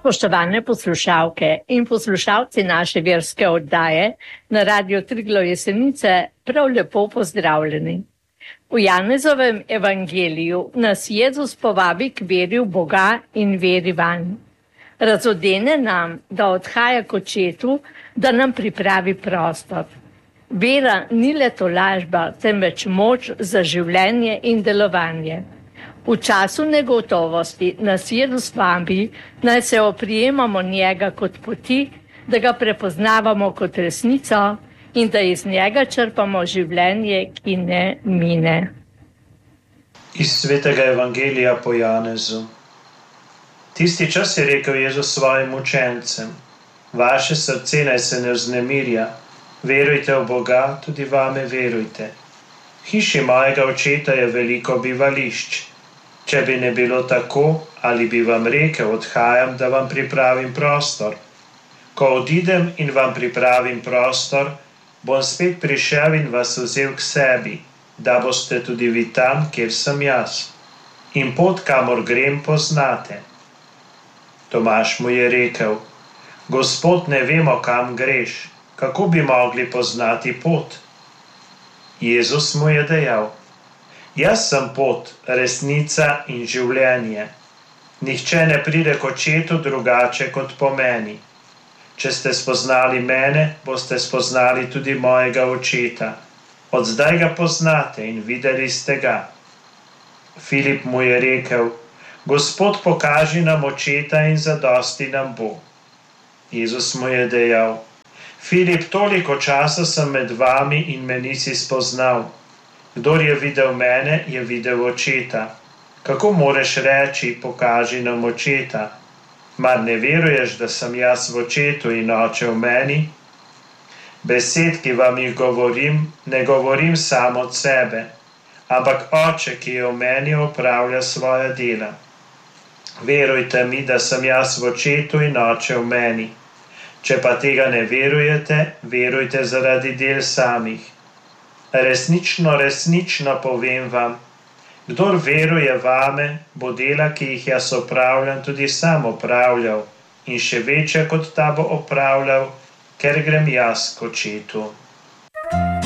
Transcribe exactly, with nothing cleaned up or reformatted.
Spoštovane poslušalke in poslušalci naše verske oddaje na Radio Triglav Jesenice, prav lepo pozdravljeni. V Janezovem evangeliju nas Jezus povabi k veri v Boga in veri vanj. Razodene nam, da odhaja k očetu, da nam pripravi prostor. Vera ni le tolažba, temveč moč za življenje in delovanje. V času negotovosti nas Jezus vabi, naj se oprijemamo njega kot poti, da ga prepoznavamo kot resnico in da iz njega črpamo življenje, ki ne mine. Iz svetega evangelija po Janezu. Tisti čas je rekel Jezus svojim učencem: vaše srce naj se ne vznemirja, verujte v Boga, tudi vame verujte. V hiši mojega očeta je veliko bivališč. Če bi ne bilo tako, ali bi vam rekel, odhajam, da vam pripravim prostor. Ko odidem in vam pripravim prostor, bom spet prišel in vas vzel k sebi, da boste tudi vi tam, kjer sem jaz. In pot, kamor grem, poznate. Tomaž mu je rekel: Gospod, ne vemo, kam greš, kako bi mogli poznati pot? Jezus mu je dejal: Jaz sem pot, resnica in življenje. Nihče ne pride k očetu drugače kot po meni. Če ste spoznali mene, boste spoznali tudi mojega očeta. Od zdaj ga poznate in videli ste ga. Filip mu je rekel: Gospod, pokaži nam očeta in zadosti nam bo. Jezus mu je dejal: Filip, toliko časa sem med vami in me nisi spoznal. Kdor je videl mene, je videl očeta. Kako moreš reči, pokaži nam očeta? Mar ne veruješ, da sem jaz v očetu in oče v meni? Besed, ki vam jih govorim, ne govorim sam od sebe, ampak oče, ki je v meni, opravlja svoja dela. Verujte mi, da sem jaz v očetu in oče v meni. Če pa tega ne verujete, verujte zaradi del samih. Resnično, resnično povem vam, kdor veruje vame, bo dela, ki jih jaz opravljam, tudi sam opravljal in še večje kot ta bo opravljal, ker grem jaz k očetu.